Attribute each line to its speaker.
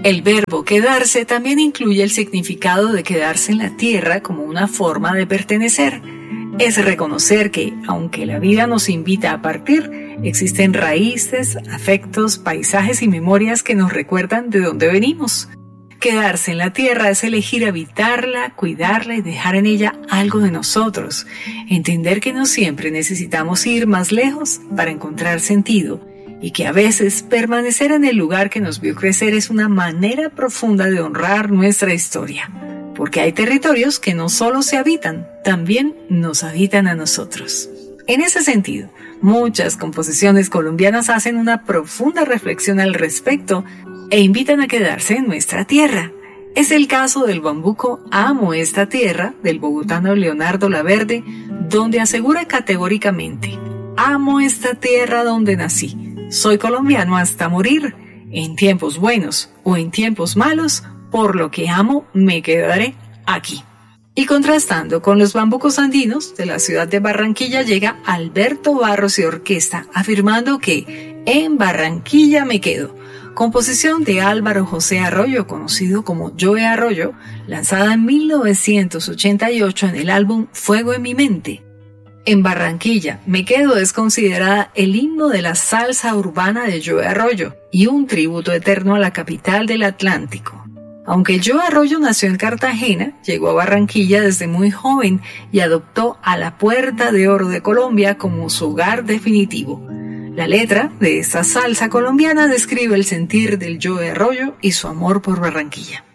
Speaker 1: El verbo quedarse también incluye el significado de quedarse en la tierra como una forma de pertenecer. Es reconocer que, aunque la vida nos invita a partir, existen raíces, afectos, paisajes y memorias que nos recuerdan de dónde venimos. Quedarse en la tierra es elegir habitarla, cuidarla y dejar en ella algo de nosotros. Entender que no siempre necesitamos ir más lejos para encontrar sentido y que a veces permanecer en el lugar que nos vio crecer es una manera profunda de honrar nuestra historia. Porque hay territorios que no solo se habitan, también nos habitan a nosotros. En ese sentido, muchas composiciones colombianas hacen una profunda reflexión al respecto e invitan a quedarse en nuestra tierra. Es el caso del bambuco Amo esta tierra, del bogotano Leonardo Laverde, donde asegura categóricamente: amo esta tierra donde nací, soy colombiano hasta morir, en tiempos buenos o en tiempos malos, por lo que amo me quedaré aquí. Y contrastando con los bambucos andinos de la ciudad de Barranquilla llega Alberto Barros y Orquesta, afirmando que en Barranquilla me quedo, composición de Álvaro José Arroyo, conocido como Joe Arroyo, lanzada en 1988 en el álbum Fuego en mi mente. En Barranquilla me quedo es considerada el himno de la salsa urbana de Joe Arroyo y un tributo eterno a la capital del Atlántico. Aunque Joe Arroyo nació en Cartagena, llegó a Barranquilla desde muy joven y adoptó a la Puerta de Oro de Colombia como su hogar definitivo. La letra de esta salsa colombiana describe el sentir del Joe Arroyo y su amor por Barranquilla.